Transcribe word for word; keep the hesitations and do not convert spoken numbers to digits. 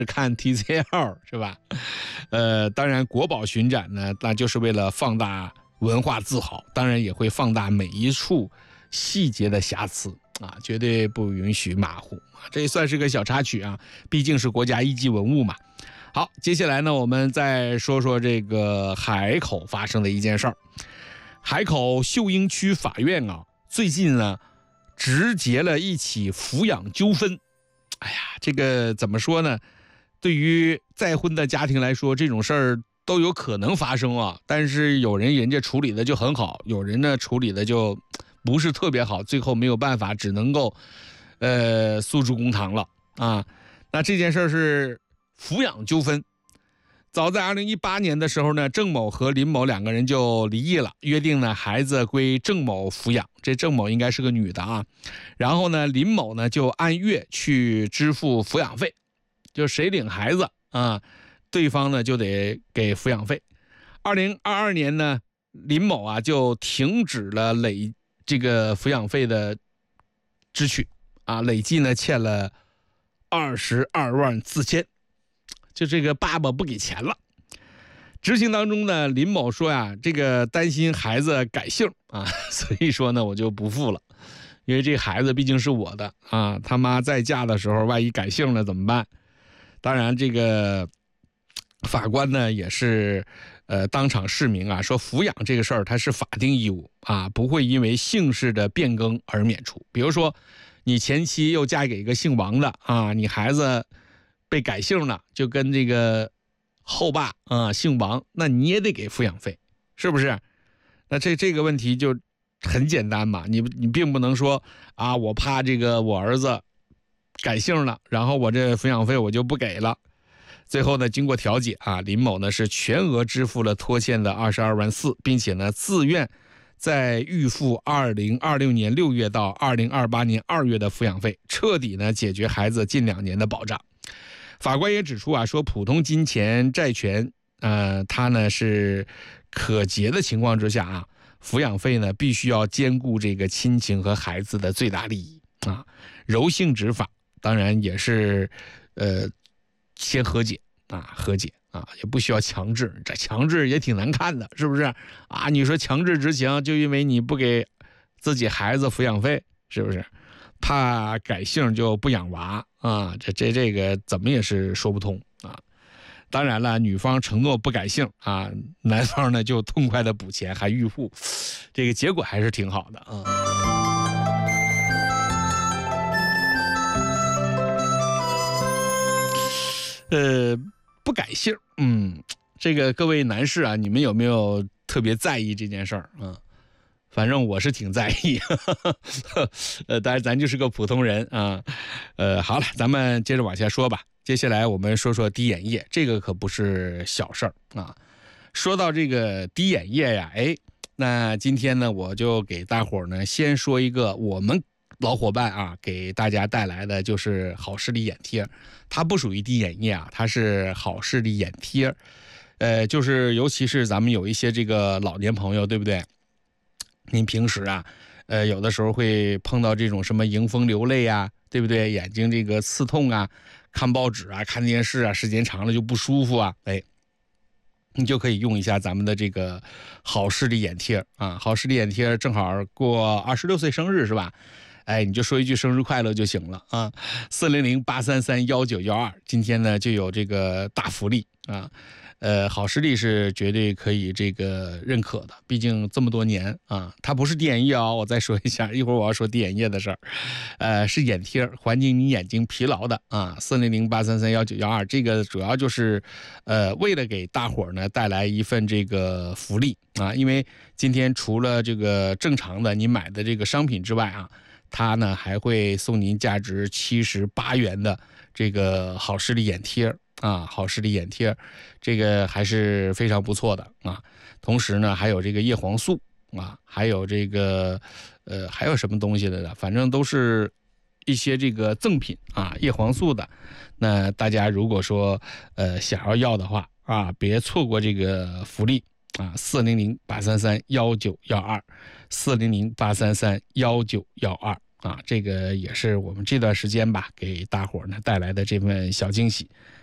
看 T C L 是吧？呃，当然国宝巡展呢，那就是为了放大文化自豪，当然也会放大每一处细节的瑕疵啊，绝对不允许马虎啊。这也算是个小插曲啊，毕竟是国家一级文物嘛。好，接下来呢，我们再说说这个海口发生的一件事儿。海口秀英区法院啊，最近呢直结了一起抚养纠纷。哎呀，这个怎么说呢？对于再婚的家庭来说，这种事儿都有可能发生啊。但是有人人家处理的就很好，有人呢处理的就不是特别好，最后没有办法，只能够呃诉诸公堂了啊。那这件事是抚养纠纷。早在二零一八年的时候呢，郑某和林某两个人就离异了，约定呢孩子归郑某抚养。这郑某应该是个女的啊。然后呢，林某呢就按月去支付抚养费，就谁领孩子啊，对方呢就得给抚养费。二零二二年呢，林某啊就停止了累这个抚养费的支取啊，累计呢欠了二十二万四千。就这个爸爸不给钱了。执行当中呢，林某说呀，这个担心孩子改姓啊，所以说呢我就不付了，因为这孩子毕竟是我的啊，他妈再嫁的时候万一改姓了怎么办？当然这个法官呢也是呃当场释明啊，说抚养这个事儿它是法定义务啊，不会因为姓氏的变更而免除。比如说你前妻又嫁给一个姓王的啊，你孩子被改姓了，就跟这个后爸啊姓王，那你也得给抚养费，是不是？那这这个问题就很简单嘛，你你并不能说啊，我怕这个我儿子改姓了，然后我这抚养费我就不给了。最后呢，经过调解啊，林某呢是全额支付了拖欠的二十二万四，并且呢自愿在预付二零二六年六月到二零二八年二月的抚养费，彻底呢解决孩子近两年的保障。法官也指出啊，说普通金钱债权，呃，它呢是可结的情况之下啊，抚养费呢必须要兼顾这个亲情和孩子的最大利益啊。柔性执法，当然也是，呃，先和解啊，和解啊，也不需要强制，这强制也挺难看的，是不是啊？你说强制执行，就因为你不给自己孩子抚养费，是不是？怕改姓就不养娃啊，这这这个怎么也是说不通啊。当然了，女方承诺不改姓啊，男方呢就痛快的补钱还预付，这个结果还是挺好的啊。呃，不改姓，嗯，这个各位男士啊，你们有没有特别在意这件事儿啊？反正我是挺在意，呵呵呵呃，当然咱就是个普通人啊，呃，好了，咱们接着往下说吧。接下来我们说说滴眼液，这个可不是小事儿啊。说到这个滴眼液呀，哎，那今天呢，我就给大伙儿呢先说一个我们老伙伴啊给大家带来的，就是好视力眼贴，它不属于滴眼液啊，它是好视力眼贴，呃，就是尤其是咱们有一些这个老年朋友，对不对？您平时啊，呃，有的时候会碰到这种什么迎风流泪啊，对不对？眼睛这个刺痛啊，看报纸啊，看电视啊，时间长了就不舒服啊，哎，你就可以用一下咱们的这个好视力眼贴啊。好视力眼贴正好过二十六岁生日是吧？哎，你就说一句生日快乐就行了啊。四零零八三三幺九幺二，今天呢就有这个大福利啊。呃，好视力是绝对可以这个认可的，毕竟这么多年啊，它不是滴眼液啊、哦，我再说一下，一会儿我要说滴眼液的事儿，呃，是眼贴，缓解你眼睛疲劳的啊。四零零八三三幺九幺二，这个主要就是，呃，为了给大伙儿呢带来一份这个福利啊，因为今天除了这个正常的你买的这个商品之外啊，它呢还会送您价值七十八元的这个好视力眼贴。啊，好视力眼贴，这个还是非常不错的啊。同时呢，还有这个叶黄素啊，还有这个呃，还有什么东西的呢？反正都是一些这个赠品啊，叶黄素的。那大家如果说呃想要要的话啊，别错过这个福利啊，四零零八三三幺九幺二，四零零八三三幺九幺二。啊，这个也是我们这段时间吧，给大伙儿呢带来的这份小惊喜。